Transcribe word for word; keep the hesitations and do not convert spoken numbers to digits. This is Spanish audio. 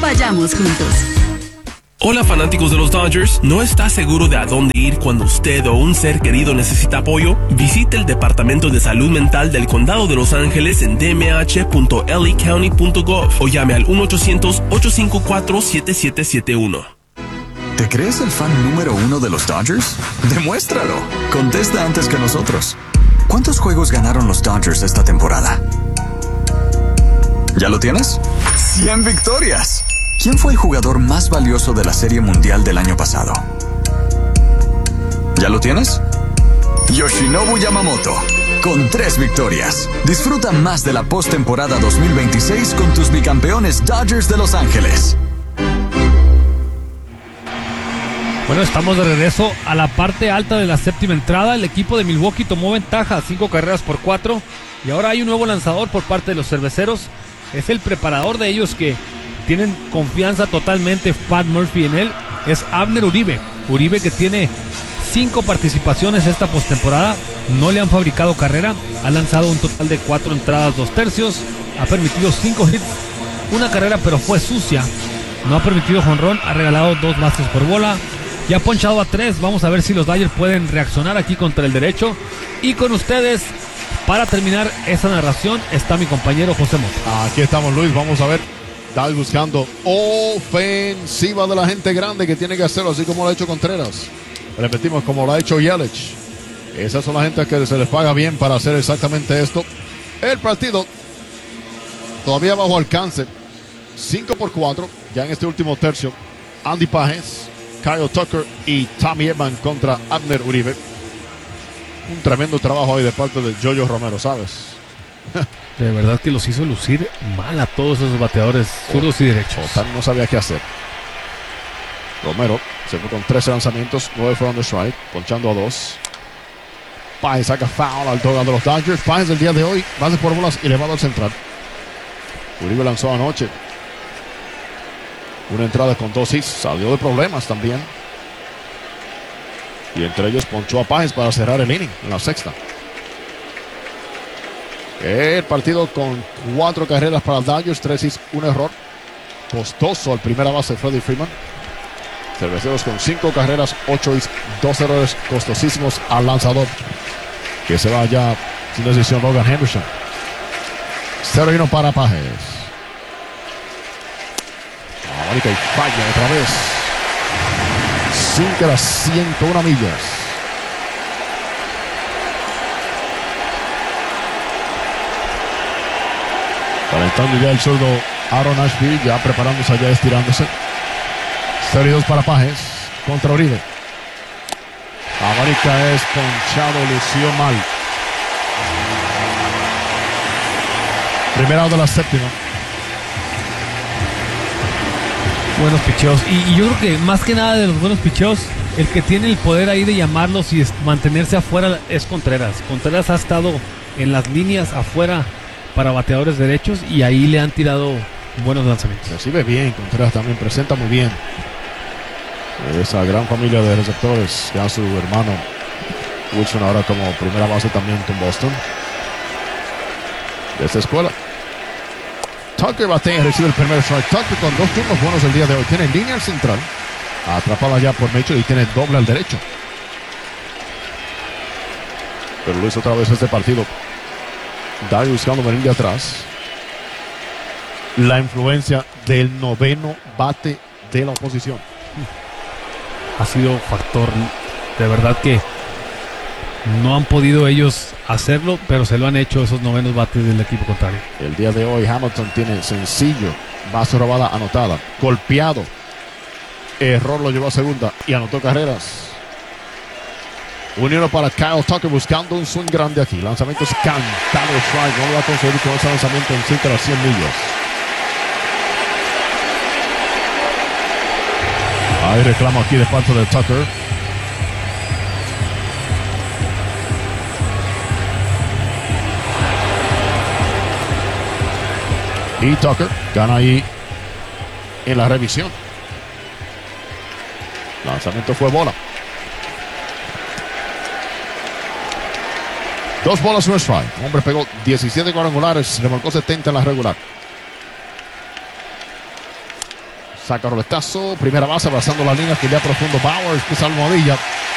Vayamos juntos. Hola fanáticos de los Dodgers, ¿no está seguro de a dónde ir cuando usted o un ser querido necesita apoyo? Visite el Departamento de Salud Mental del Condado de Los Ángeles en d m h punto l a county punto gov o llame al uno ochocientos, ocho cinco cuatro, siete siete siete uno. ¿Te crees el fan número uno de los Dodgers? Demuéstralo. Contesta antes que nosotros. ¿Cuántos juegos ganaron los Dodgers esta temporada? ¿Ya lo tienes? ¡cien victorias! ¿Quién fue el jugador más valioso de la Serie Mundial del año pasado? ¿Ya lo tienes? Yoshinobu Yamamoto, con tres victorias. Disfruta más de la postemporada dos mil veintiséis con tus bicampeones Dodgers de Los Ángeles. Bueno, estamos de regreso a la parte alta de la séptima entrada. El equipo de Milwaukee tomó ventaja, cinco carreras por cuatro. Y ahora hay un nuevo lanzador por parte de los cerveceros. Es el preparador de ellos que tienen confianza totalmente Pat Murphy en él. Es Abner Uribe. Uribe que tiene cinco participaciones esta postemporada. No le han fabricado carrera. Ha lanzado un total de cuatro entradas, dos tercios. Ha permitido cinco hits, una carrera pero fue sucia. No ha permitido jonrón. Ha regalado dos bases por bola. Ya ha ponchado a tres. Vamos a ver si los Dodgers pueden reaccionar aquí contra el derecho. Y con ustedes, para terminar esa narración, está mi compañero José Mota. Aquí estamos, Luis. Vamos a ver. Está buscando ofensiva de la gente grande que tiene que hacerlo, así como lo ha hecho Contreras. Repetimos, como lo ha hecho Yelich. Esas son las gente que se les paga bien para hacer exactamente esto. El partido todavía bajo alcance. cinco por cuatro. Ya en este último tercio. Andy Páez, Kyle Tucker y Tommy Edman contra Abner Uribe. Un tremendo trabajo ahí de parte de Jojo Romero, ¿sabes? De verdad que los hizo lucir mal a todos esos bateadores zurdos y derechos. Total, no sabía qué hacer. Romero se fue con trece lanzamientos, nueve fueron de strike, ponchando a dos. Páez saca foul al total de los Dodgers. Páez el día de hoy, bases por bolas elevado al central. Uribe lanzó anoche una entrada con dos hits, salió de problemas también. Y entre ellos ponchó a Páez para cerrar el inning en la sexta. El partido con cuatro carreras para Dodgers, tres hits, un error. Costoso al primera base Freddie Freeman. Cerveceros con cinco carreras, ocho hits, dos errores costosísimos al lanzador, que se va ya sin decisión Logan Henderson. cero y uno para Páez. Ahorita y falla otra vez. Cinco a las ciento una millas. Calentando ya el zurdo Aaron Ashby, ya preparándose allá, estirándose. cero y dos para Páez contra Uribe. América es ponchado, lució mal. Primera de la séptima. Buenos picheos. Y, y yo creo que más que nada de los buenos picheos, el que tiene el poder ahí de llamarlos y mantenerse afuera es Contreras. Contreras ha estado en las líneas afuera para bateadores derechos y ahí le han tirado buenos lanzamientos. Recibe bien, Contreras también presenta muy bien. Esa gran familia de receptores, ya su hermano Wilson ahora como primera base también con Boston. De esta escuela. Tucker batea, recibe el primer strike. Tucker con dos turnos buenos el día de hoy. Tiene línea al central, atrapada ya por Mitchell y tiene doble al derecho. Pero Luis, otra vez este partido. Dario buscando venir de atrás. La influencia del noveno bate de la oposición. Ha sido factor, de verdad que no han podido ellos hacerlo, pero se lo han hecho esos novenos bates del equipo contrario. El día de hoy Hamilton tiene sencillo, base robada anotada, golpeado, error lo llevó a segunda y anotó carreras. Unido para Kyle Tucker buscando un swing grande aquí. Lanzamiento es cantado, strike, no lo va a conseguir con ese lanzamiento en cinco a las cien millas. Hay reclamo aquí de parte de Tucker. Y Tucker gana ahí en la revisión. Lanzamiento fue bola. Dos bolas, un strike. El hombre pegó diecisiete cuadrangulares, remolcó setenta en la regular. Saca roletazo. Primera base, pasando la línea, que ya profundo. Bowers pisa almohadilla.